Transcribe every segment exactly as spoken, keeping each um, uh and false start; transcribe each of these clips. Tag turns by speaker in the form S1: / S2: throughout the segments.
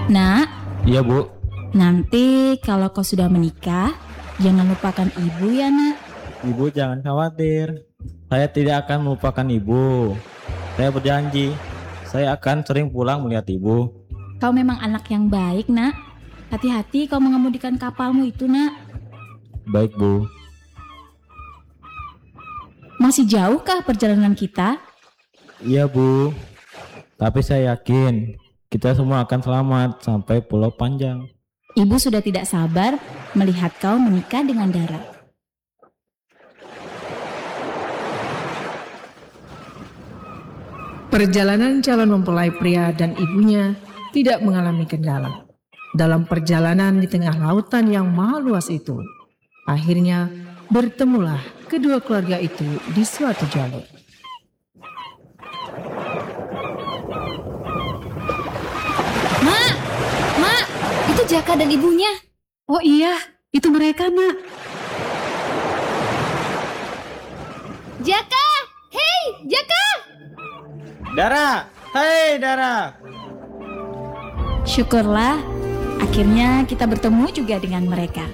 S1: Nak,
S2: Iya Bu,
S1: nanti kalau kau sudah menikah, jangan lupakan ibu ya nak.
S2: Ibu jangan khawatir. Saya tidak akan melupakan Ibu. Saya berjanji, saya akan sering pulang melihat Ibu.
S1: Kau memang anak yang baik nak. Hati-hati kau mengemudikan kapalmu itu nak.
S2: Baik Bu.
S1: Masih jauhkah perjalanan kita?
S2: Iya Bu, tapi saya yakin kita semua akan selamat sampai Pulau Panjang.
S1: Ibu sudah tidak sabar melihat kau menikah dengan Dara.
S3: Perjalanan calon mempelai pria dan ibunya tidak mengalami kendala. Dalam perjalanan di tengah lautan yang maha luas itu, akhirnya bertemulah kedua keluarga itu di suatu jalur.
S1: Mak, mak, itu Jaka dan ibunya.
S4: Oh iya, itu mereka nak.
S1: Jaka, hei Jaka.
S2: Dara, hei Dara.
S1: Syukurlah, akhirnya kita bertemu juga dengan mereka.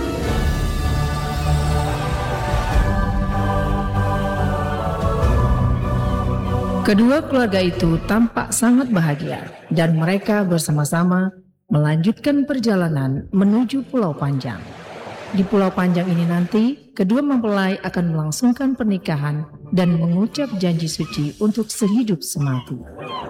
S3: Kedua keluarga itu tampak sangat bahagia dan mereka bersama-sama melanjutkan perjalanan menuju Pulau Panjang. Di Pulau Panjang ini nanti, kedua mempelai akan melangsungkan pernikahan dan mengucap janji suci untuk sehidup semati.